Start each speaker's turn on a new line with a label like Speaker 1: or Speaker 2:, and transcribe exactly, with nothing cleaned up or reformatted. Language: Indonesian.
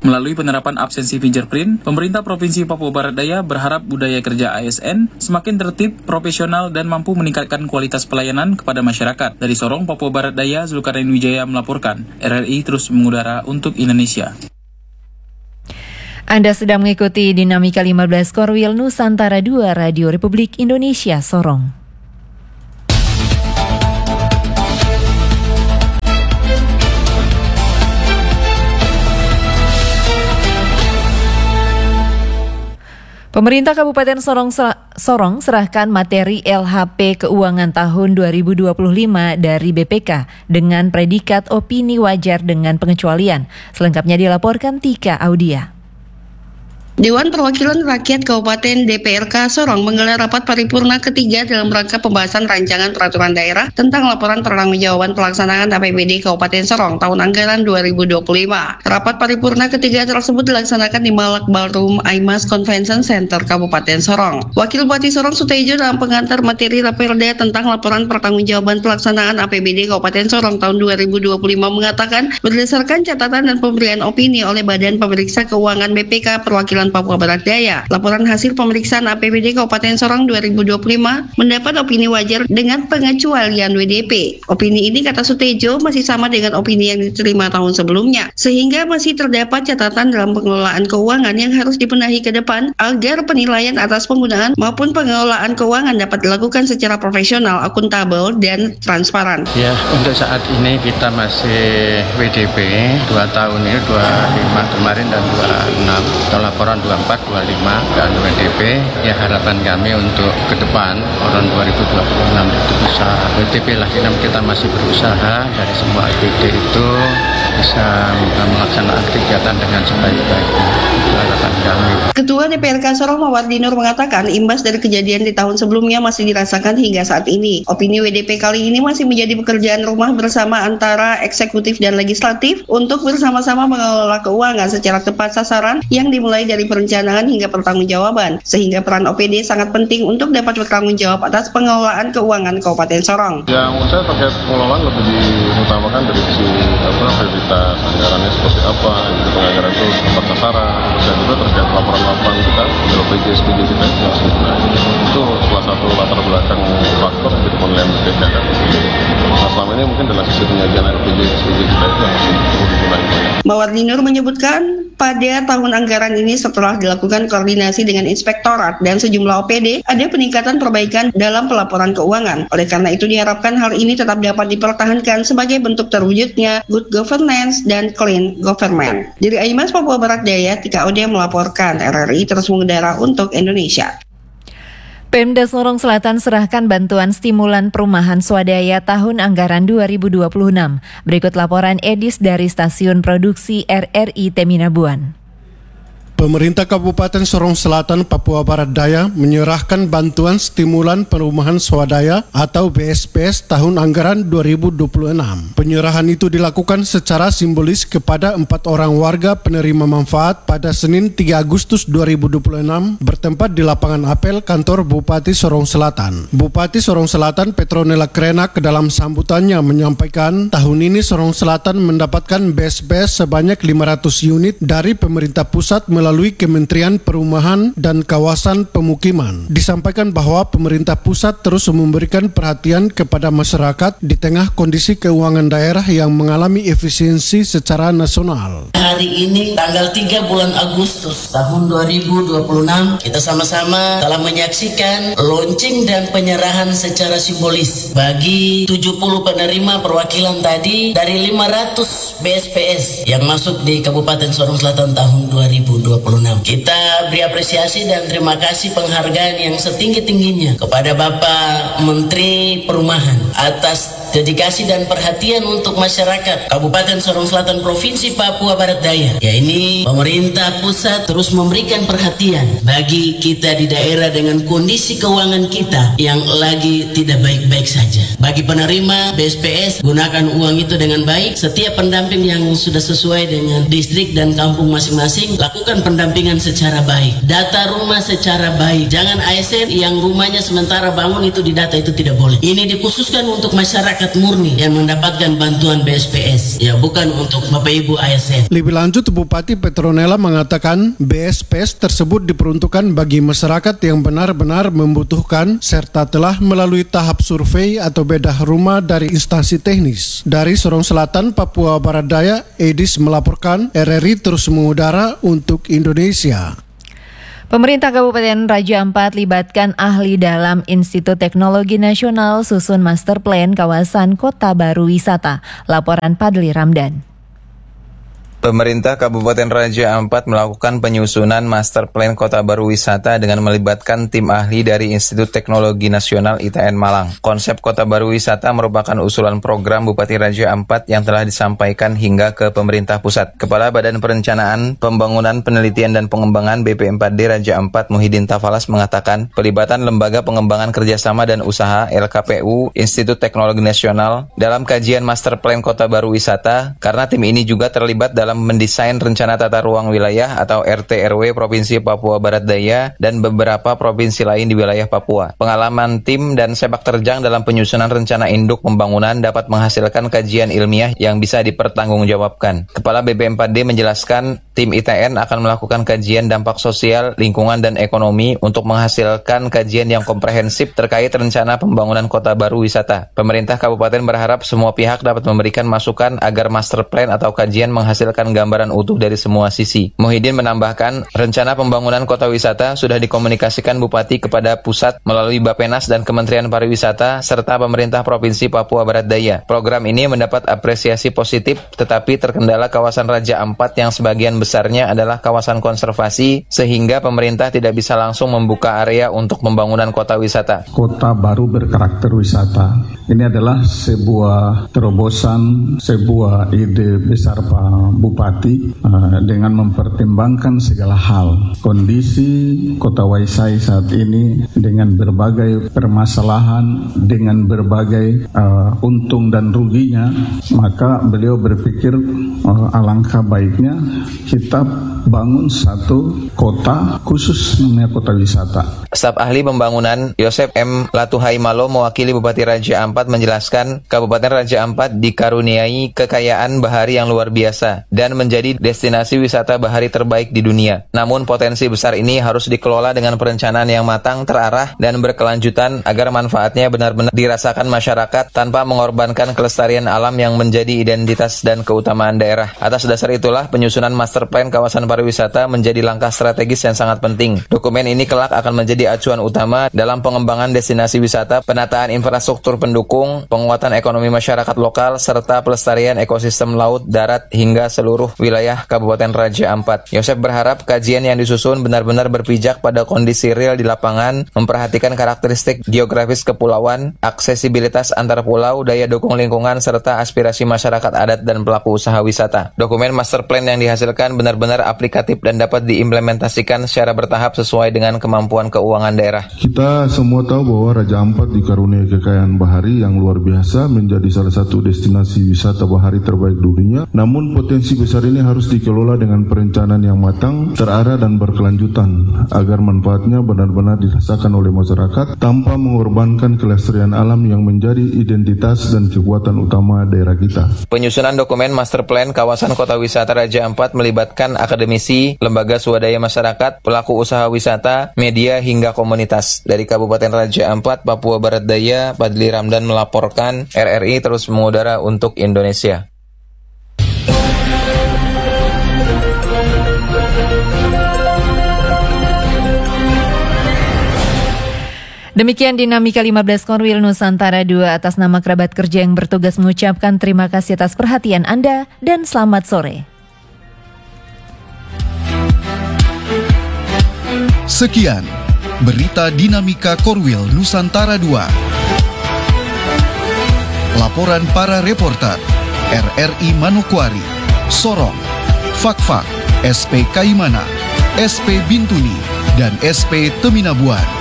Speaker 1: Melalui penerapan absensi fingerprint, pemerintah Provinsi Papua Barat Daya berharap budaya kerja A S N semakin tertib, profesional, dan mampu meningkatkan kualitas pelayanan kepada masyarakat. Dari Sorong, Papua Barat Daya, Zulkarnain Wijaya melaporkan. R R I terus mengudara untuk Indonesia.
Speaker 2: Anda sedang mengikuti Dinamika lima belas Korwil Nusantara dua Radio Republik Indonesia Sorong. Pemerintah Kabupaten Sorong, Sorong serahkan materi L H P Keuangan tahun dua ribu dua puluh lima dari B P K dengan predikat opini wajar dengan pengecualian. Selengkapnya dilaporkan Tika Audia.
Speaker 3: Dewan Perwakilan Rakyat Kabupaten D P R K Sorong menggelar rapat paripurna ketiga dalam rangka pembahasan rancangan peraturan daerah tentang laporan pertanggungjawaban pelaksanaan A P B D Kabupaten Sorong tahun anggaran dua ribu dua puluh lima. Rapat paripurna ketiga tersebut dilaksanakan di Malak Ballroom Aimas Convention Center Kabupaten Sorong. Wakil Bupati Sorong Sutejo dalam pengantar materi Raperda tentang laporan pertanggungjawaban pelaksanaan A P B D Kabupaten Sorong tahun dua ribu dua puluh lima mengatakan berdasarkan catatan dan pemberian opini oleh Badan Pemeriksa Keuangan B P K Perwakilan Papua Barat Daya, laporan hasil pemeriksaan A P B D Kabupaten Sorong dua ribu dua puluh lima mendapat opini wajar dengan pengecualian W D P. Opini ini, kata Sutejo, masih sama dengan opini yang diterima tahun sebelumnya, sehingga masih terdapat catatan dalam pengelolaan keuangan yang harus dibenahi ke depan agar penilaian atas penggunaan maupun pengelolaan keuangan dapat dilakukan secara profesional, akuntabel, dan transparan.
Speaker 4: Ya, untuk saat ini kita masih W D P dua tahun ini, dua puluh lima kemarin dan dua puluh enam, atau laporan dua puluh empat, dua puluh lima dan W D P. Ya, harapan kami untuk ke depan tahun dua ribu dua puluh enam itu bisa W D P lagi. Kita masih berusaha dari semua A P B D itu bisa melaksanakan kegiatan dengan sebaik-baiknya. Itu harapan kami.
Speaker 3: Ketua D P R K Sorong Mawardi Nur mengatakan imbas dari kejadian di tahun sebelumnya masih dirasakan hingga saat ini. Opini W D P kali ini masih menjadi pekerjaan rumah bersama antara eksekutif dan legislatif untuk bersama-sama mengelola keuangan secara tepat sasaran yang dimulai dari perencanaan hingga pertanggungjawaban, sehingga peran O P D sangat penting untuk dapat bertanggung jawab atas pengelolaan keuangan Kabupaten Sorong.
Speaker 5: Yang menurut saya terkait pengelolaan lebih diutamakan dari sisi apa, prioritas anggarannya seperti apa, gitu, penganggaran itu tepat sasaran, dan juga terkait laporan-laporan kita, L P J, S P J kita yang harus dibenahi. Itu salah satu latar belakang faktor dari penilaian B P K kan. Nah, selama ini mungkin dalam sisi penyajian L P J, S P J kita itu yang masih perlu dibenahi.
Speaker 3: Mawardi Nur menyebutkan pada tahun anggaran ini setelah dilakukan koordinasi dengan inspektorat dan sejumlah O P D, ada peningkatan perbaikan dalam pelaporan keuangan. Oleh karena itu diharapkan hal ini tetap dapat dipertahankan sebagai bentuk terwujudnya good governance dan clean government. Dari Aimas, Papua Barat Daya, Tika Audia melaporkan. R R I terus mengudara untuk Indonesia.
Speaker 2: Pemda Sorong Selatan serahkan bantuan stimulan perumahan swadaya tahun anggaran dua ribu dua puluh enam. Berikut laporan Edis dari Stasiun Produksi R R I Teminabuan.
Speaker 6: Pemerintah Kabupaten Sorong Selatan, Papua Barat Daya menyerahkan bantuan stimulan perumahan swadaya atau B S P S tahun anggaran dua ribu dua puluh enam. Penyerahan itu dilakukan secara simbolis kepada empat orang warga penerima manfaat pada Senin tiga Agustus dua ribu dua puluh enam bertempat di lapangan apel kantor Bupati Sorong Selatan. Bupati Sorong Selatan Petronella Krena ke dalam sambutannya menyampaikan tahun ini Sorong Selatan mendapatkan B S P S sebanyak lima ratus unit dari pemerintah pusat melalui melalui Kementerian Perumahan dan Kawasan Pemukiman. Disampaikan bahwa pemerintah pusat terus memberikan perhatian kepada masyarakat di tengah kondisi keuangan daerah yang mengalami efisiensi secara nasional.
Speaker 7: Hari ini tanggal tiga bulan Agustus tahun dua ribu dua puluh enam kita sama-sama telah menyaksikan launching dan penyerahan secara simbolis bagi tujuh puluh penerima perwakilan tadi dari lima ratus B S P S yang masuk di Kabupaten Sorong Selatan tahun dua ribu dua puluh enam. Kita beri apresiasi dan terima kasih penghargaan yang setinggi-tingginya kepada Bapak Menteri Perumahan atas dedikasi dan perhatian untuk masyarakat Kabupaten Sorong Selatan Provinsi Papua Barat Daya. Ya, ini pemerintah pusat terus memberikan perhatian bagi kita di daerah dengan kondisi keuangan kita yang lagi tidak baik-baik saja. Bagi penerima B S P S, gunakan uang itu dengan baik. Setiap pendamping yang sudah sesuai dengan distrik dan kampung masing-masing, lakukan pendampingan secara baik. Data rumah secara baik. Jangan A S N yang rumahnya sementara bangun itu didata, itu tidak boleh. Ini dikhususkan untuk masyarakat murni yang mendapatkan bantuan B S P S. Ya, bukan untuk Bapak Ibu A S N.
Speaker 6: Lebih lanjut, Bupati Petronella mengatakan B S P S tersebut diperuntukkan bagi masyarakat yang benar-benar membutuhkan serta telah melalui tahap survei atau bedah rumah dari instansi teknis. Dari Sorong Selatan, Papua Barat Daya, Edis melaporkan R R I terus mengudara untuk Indonesia.
Speaker 2: Pemerintah Kabupaten Raja Ampat libatkan ahli dalam Institut Teknologi Nasional susun Master Plan Kawasan Kota Baru Wisata. Laporan Padli Ramdan.
Speaker 8: Pemerintah Kabupaten Raja Ampat melakukan penyusunan Master Plan Kota Baru Wisata dengan melibatkan tim ahli dari Institut Teknologi Nasional I T N Malang. Konsep Kota Baru Wisata merupakan usulan program Bupati Raja Ampat yang telah disampaikan hingga ke pemerintah pusat. Kepala Badan Perencanaan, Pembangunan, Penelitian dan Pengembangan B P empat D Raja Ampat Muhyiddin Tafalas mengatakan pelibatan Lembaga Pengembangan Kerjasama dan Usaha L K P U Institut Teknologi Nasional dalam kajian Master Plan Kota Baru Wisata karena tim ini juga terlibat dalam dalam mendesain rencana tata ruang wilayah atau R T R W Provinsi Papua Barat Daya dan beberapa provinsi lain di wilayah Papua. Pengalaman tim dan sepak terjang dalam penyusunan rencana induk pembangunan dapat menghasilkan kajian ilmiah yang bisa dipertanggungjawabkan. Kepala B P empat D menjelaskan tim I T N akan melakukan kajian dampak sosial, lingkungan, dan ekonomi untuk menghasilkan kajian yang komprehensif terkait rencana pembangunan kota baru wisata. Pemerintah kabupaten berharap semua pihak dapat memberikan masukan agar master plan atau kajian menghasilkan gambaran utuh dari semua sisi. Muhyiddin menambahkan, rencana pembangunan kota wisata sudah dikomunikasikan Bupati kepada pusat melalui Bappenas dan Kementerian Pariwisata serta pemerintah Provinsi Papua Barat Daya. Program ini mendapat apresiasi positif, tetapi terkendala kawasan Raja Ampat yang sebagian besarnya adalah kawasan konservasi, sehingga pemerintah tidak bisa langsung membuka area untuk pembangunan kota wisata.
Speaker 9: Kota baru berkarakter wisata. Ini adalah sebuah terobosan, sebuah ide besar Pak Bupati uh, dengan mempertimbangkan segala hal. Kondisi Kota Waisai saat ini dengan berbagai permasalahan, dengan berbagai uh, untung dan ruginya, maka beliau berpikir uh, alangkah baiknya kita bangun satu kota khusus namanya kota wisata.
Speaker 8: Staf ahli pembangunan Yosep M. Latuhaimalo mewakili Bupati Raja Ampat menjelaskan Kabupaten Raja Ampat dikaruniai kekayaan bahari yang luar biasa dan menjadi destinasi wisata bahari terbaik di dunia. Namun potensi besar ini harus dikelola dengan perencanaan yang matang, terarah, dan berkelanjutan agar manfaatnya benar-benar dirasakan masyarakat tanpa mengorbankan kelestarian alam yang menjadi identitas dan keutamaan daerah. Atas dasar itulah penyusunan master plan kawasan pariwisata menjadi langkah strategis yang sangat penting. Dokumen ini kelak akan menjadi acuan utama dalam pengembangan destinasi wisata, penataan infrastruktur pendukung, penguatan ekonomi masyarakat lokal, serta pelestarian ekosistem laut, darat, hingga seluruh wilayah Kabupaten Raja Ampat. Yosep berharap kajian yang disusun benar-benar berpijak pada kondisi real di lapangan, memperhatikan karakteristik geografis kepulauan, aksesibilitas antar pulau, daya dukung lingkungan, serta aspirasi masyarakat adat dan pelaku usaha wisata. Dokumen master plan yang dihasilkan benar-benar aplikatif dan dapat diimplementasikan secara bertahap sesuai dengan kemampuan keuangan daerah.
Speaker 10: Kita semua tahu bahwa Raja Ampat dikaruniai kekayaan bahari yang luar biasa, menjadi salah satu destinasi wisata bahari terbaik dunia. Namun potensi besar ini harus dikelola dengan perencanaan yang matang, terarah dan berkelanjutan agar manfaatnya benar-benar dirasakan oleh masyarakat tanpa mengorbankan kelestarian alam yang menjadi identitas dan kekuatan utama daerah kita.
Speaker 8: Penyusunan dokumen master plan kawasan kota wisata Raja Ampat melibatkan akademisi, lembaga swadaya masyarakat, pelaku usaha wisata, media hingga komunitas. Dari Kabupaten Raja Ampat, Papua Barat Daya, Padli Ramdan melaporkan. R R I terus mengudara untuk Indonesia.
Speaker 2: Demikian dinamika lima belas Korwil Nusantara dua atas nama kerabat kerja yang bertugas mengucapkan terima kasih atas perhatian Anda dan selamat sore.
Speaker 11: Sekian berita dinamika Korwil Nusantara dua. Laporan para reporter R R I Manokwari, Sorong, Fakfak, S P Kaimana, S P Bintuni, dan S P Teminabuan.